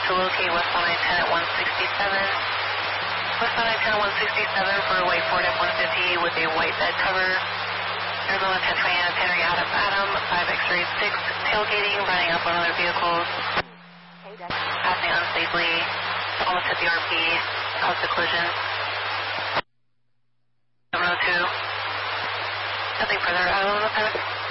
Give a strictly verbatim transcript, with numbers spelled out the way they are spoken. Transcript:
to locate West one nine ten at one sixty-seven. West one nine ten at one sixty-seven for a white Ford F one fifty with a white bed cover. Arizona ten twenty-nine, Henry Adam Adam, five X-ray six, tailgating, running up on other vehicles. Passing unsafely, almost hit the R P, caused a collision. seven oh two. Nothing further out on the path.